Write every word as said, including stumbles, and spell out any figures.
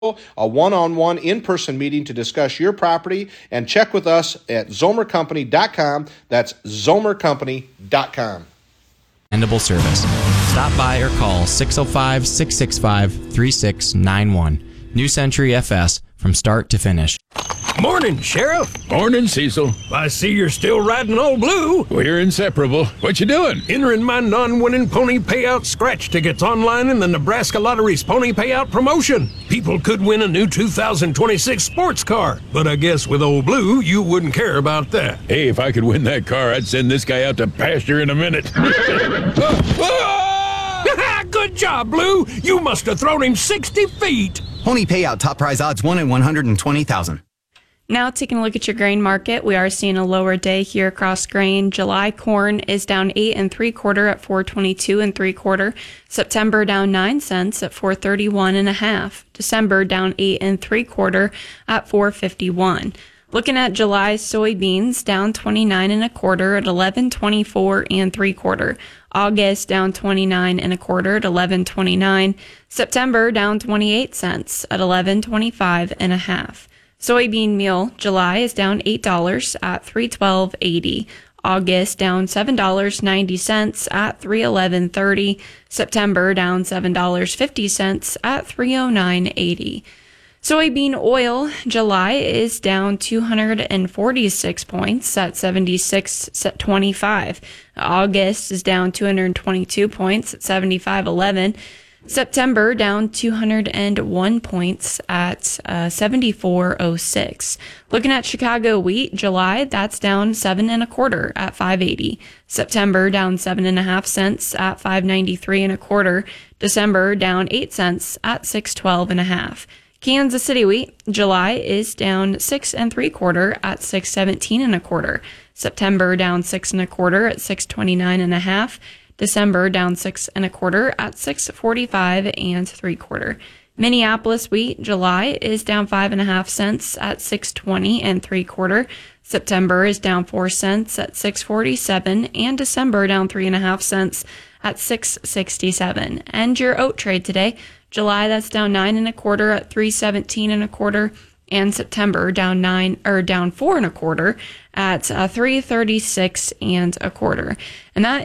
a one-on-one in-person meeting to discuss your property, and check with us at zomer company dot com. That's zomer company dot com. Dependable service. Stop by or call six oh five, six six five, three six nine one. New Century F S, from start to finish. Morning, Sheriff. Morning, Cecil. I see you're still riding Old Blue. We're inseparable. What you doing? Entering my non-winning pony payout scratch tickets online in the Nebraska Lottery's pony payout promotion. People could win a new two thousand twenty-six sports car, but I guess with Old Blue, you wouldn't care about that. Hey, if I could win that car, I'd send this guy out to pasture in a minute. Good job, Blue. You must have thrown him sixty feet. Pony payout, top prize odds one in one hundred twenty thousand. Now taking a look at your grain market, we are seeing a lower day here across grain. July corn is down eight and three quarter at four twenty-two and three quarter. September down nine cents at four thirty-one and a half. December down eight and three quarter at four fifty-one. Looking at July soybeans, down twenty-nine and a quarter at eleven twenty-four and three quarter. August down twenty-nine and a quarter at eleven twenty-nine. September down twenty-eight cents at eleven twenty-five and a half. Soybean meal, July is down eight dollars at three twelve eighty. August down seven dollars and ninety cents at three eleven thirty. September down seven dollars and fifty cents at three oh nine eighty. Soybean oil, July is down two hundred forty-six points at seventy-six twenty-five. August is down two hundred twenty-two points at seventy-five eleven. September down two hundred one points at uh, seventy-four oh six. Looking at Chicago wheat, July, that's down seven and a quarter at five eighty. September down seven and a half cents at five ninety-three and a quarter. December down eight cents at six twelve and a half. Kansas City wheat, July is down six and three quarter at six seventeen and a quarter. September down six and a quarter at six twenty-nine and a half. December down six and a quarter at six forty-five and three quarter. Minneapolis wheat, July is down five and a half cents at six twenty and three quarter. September is down four cents at six forty-seven, and December down three and a half cents at six sixty-seven. And your oat trade today, July, that's down nine and a quarter at three seventeen and a quarter, and September down nine or down four and a quarter at uh, three thirty-six and a quarter. And that